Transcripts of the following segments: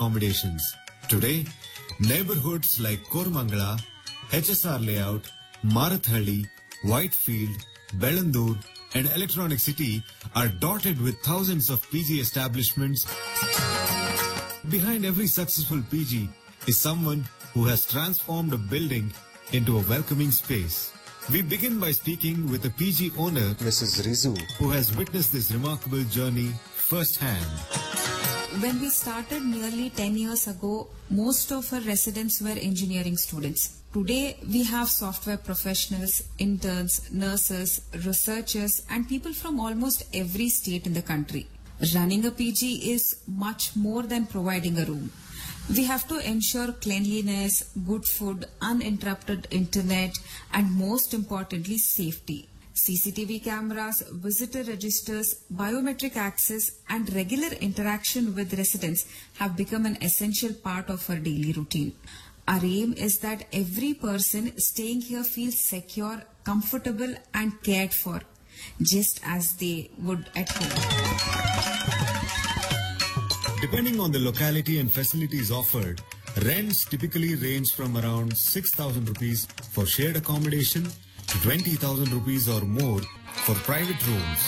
accommodations. Today, neighborhoods like Kormangala, HSR Layout, Marathalli, Whitefield, Belandur, and Electronic City are dotted with thousands of PG establishments. Behind every successful PG is someone who has transformed a building into a welcoming space. We begin by speaking with a PG owner, Mrs. Rizu, who has witnessed this remarkable journey firsthand. When we started nearly 10 years ago, most of our residents were engineering students. Today, we have software professionals, interns, nurses, researchers, and people from almost every state in the country. Running a PG is much more than providing a room. We have to ensure cleanliness, good food, uninterrupted internet, and most importantly, safety. CCTV cameras, visitor registers, biometric access, and regular interaction with residents have become an essential part of our daily routine. Our aim is that every person staying here feels secure, comfortable, and cared for, just as they would at home. Depending on the locality and facilities offered, rents typically range from around 6,000 rupees for shared accommodation to 20,000 rupees or more for private rooms.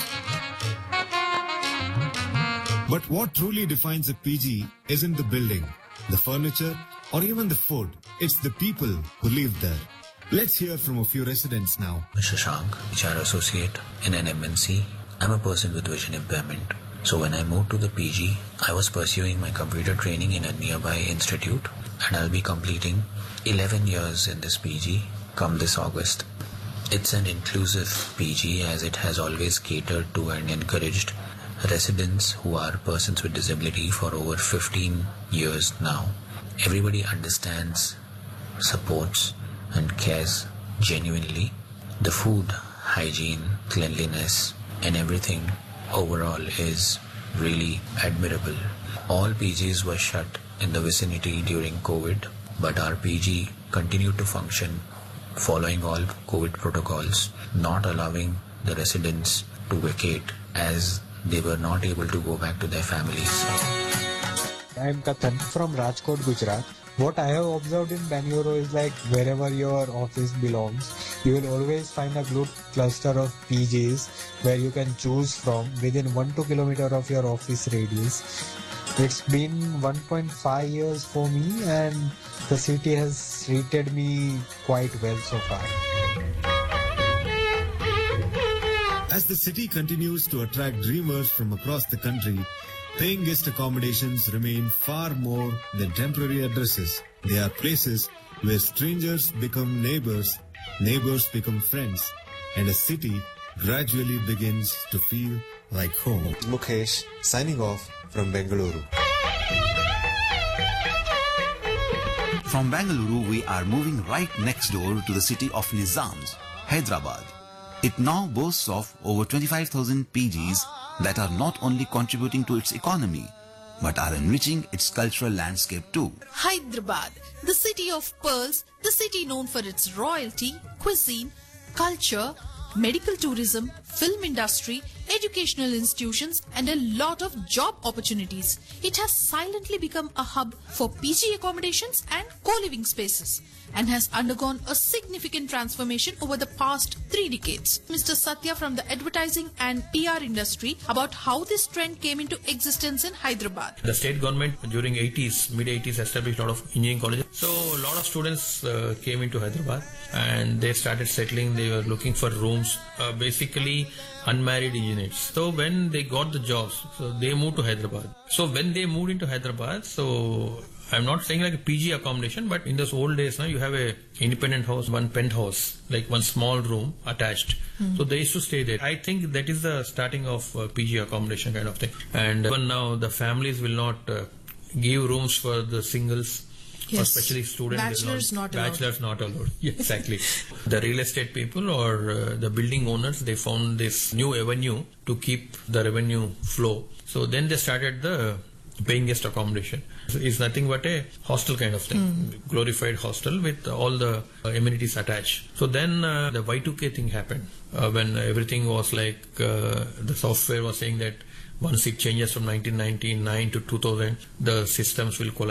But what truly defines a PG isn't the building, the furniture, or even the food. It's the people who live there. Let's hear from a few residents now. Shashank, HR associate in an MNC. I'm a person with vision impairment. So when I moved to the PG, I was pursuing my computer training in a nearby institute, and I'll be completing 11 years in this PG come this August. It's an inclusive PG as it has always catered to and encouraged residents who are persons with disability for over 15 years now. Everybody understands, supports, and cares genuinely. The food, hygiene, cleanliness, and everything overall is really admirable. All PGs were shut in the vicinity during COVID, but our PG continued to function following all COVID protocols, not allowing the residents to vacate as they were not able to go back to their families. I am Kathan from Rajkot, Gujarat. What I have observed in Bangalore is like wherever your office belongs, you will always find a good cluster of PGs where you can choose from within 1-2 kilometers of your office radius. It's been 1.5 years for me and the city has treated me quite well so far. As the city continues to attract dreamers from across the country, paying guest accommodations remain far more than temporary addresses. They are places where strangers become neighbors, neighbors become friends, and a city gradually begins to feel like home. Mukesh signing off from Bengaluru. From Bengaluru, we are moving right next door to the city of Nizams, Hyderabad. It now boasts of over 25,000 PGs that are not only contributing to its economy, but are enriching its cultural landscape too. Hyderabad, the city of pearls, the city known for its royalty, cuisine, culture, medical tourism, film industry, educational institutions, and a lot of job opportunities. It has silently become a hub for PG accommodations and co-living spaces, and has undergone a significant transformation over the past 3 decades. Mr. Satya from the advertising and PR industry about how this trend came into existence in Hyderabad. The state government during mid-80s established a lot of engineering colleges. So a lot of students came into Hyderabad and they started settling. They were looking for rooms, basically unmarried engineers. So when they got the jobs, so they moved to Hyderabad. So when they moved into Hyderabad, so I'm not saying like a PG accommodation, but in those old days now you have a independent house, one penthouse, like one small room attached. So they used to stay there. I think that is the starting of PG accommodation kind of thing. And even now the families will not give rooms for the singles. Yes. Especially students. Bachelors not allowed. Bachelors not allowed. Yeah, exactly. The real estate people or the building owners, they found this new avenue to keep the revenue flow. So then they started the paying guest accommodation. It's nothing but a hostel kind of thing, glorified hostel with all the amenities attached. So then the Y2K thing happened when everything was like the software was saying that once it changes from 1999 to 2000, the systems will collapse.